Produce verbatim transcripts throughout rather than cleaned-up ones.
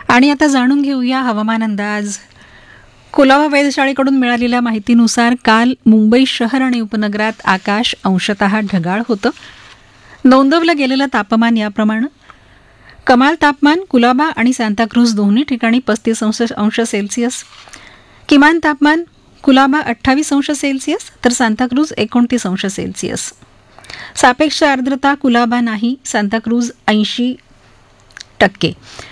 आणि आता जाणून घेऊया हवामान अंदाज. कुलाबा वेधशाळेकडून मिळालेल्या माहितीनुसार काल मुंबई शहर आणि उपनगरात आकाश अंशतः ढगाळ होतं. नोंदवलं गेलेलं तापमान याप्रमाणे: कमाल तापमान कुलाबा आणि सांताक्रूज दोन्ही ठिकाणी पस्तीस अंश सेल्सिअस, किमान तापमान कुलाबा अठ्ठावीस अंश सेल्सिअस तर सांताक्रूज एकोणतीस अंश सेल्सिअस. सापेक्ष आर्द्रता कुलाबा नाही, सांताक्रूज ऐंशी टक्के.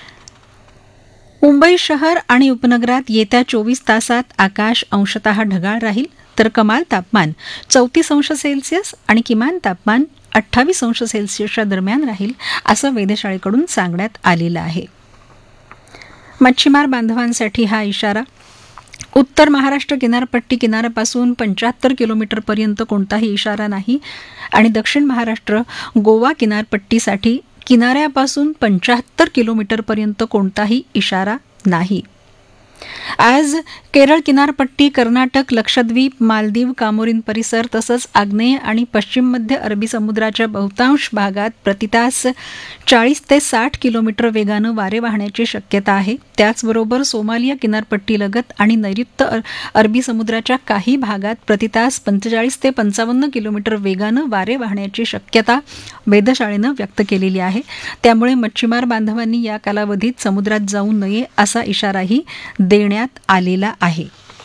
मुंबई शहर आणि उपनगरात येत्या चोवीस तासात आकाश अंशतः ढगाळ राहील, तर कमाल तापमान चौतीस अंश सेल्सिअस आणि किमान तापमान अठ्ठावीस अंश सेल्सिअसच्या दरम्यान राहील, असं वेधशाळेकडून सांगण्यात आलेलं आहे. मच्छीमार बांधवांसाठी हा इशारा: उत्तर महाराष्ट्र किनारपट्टी किनाऱ्यापासून पंच्याहत्तर किलोमीटरपर्यंत कोणताही इशारा नाही आणि दक्षिण महाराष्ट्र गोवा किनारपट्टीसाठी किनाऱ्यापासून पंच्याहत्तर किलोमीटरपर्यंत कोणताही इशारा नाही. आज केरळ किनारपट्टी, कर्नाटक, लक्षद्वीप, मालदीव, कामोरीन परिसर तसंच आग्नेय आणि पश्चिम मध्य अरबी समुद्राच्या बहुतांश भागात प्रतितास चाळीस ते साठ किलोमीटर वेगानं वारे वाहण्याची शक्यता आहे. त्याचबरोबर सोमालिया किनारपट्टीलगत आणि नैऋत्य अरबी समुद्राच्या काही भागात प्रतितास पंचेचाळीस ते पंचावन्न किलोमीटर वेगानं वारे वाहण्याची शक्यता वेधशाळेनं व्यक्त केलेली आहे. त्यामुळे मच्छीमार बांधवांनी या कालावधीत समुद्रात जाऊ नये असा इशाराही देण्यात आलेला आहे.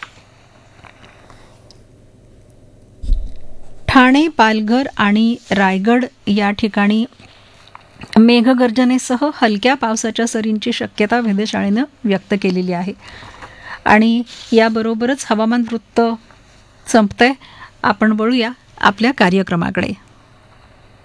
ठाणे, पालघर आणि रायगड या ठिकाणी मेघगर्जनेसह हलक्या पावसाच्या सरींची शक्यता वेधशाळेनं व्यक्त केलेली आहे. आणि याबरोबरच हवामान वृत्त संपतंय. आपण वळूया आपल्या कार्यक्रमाकडे.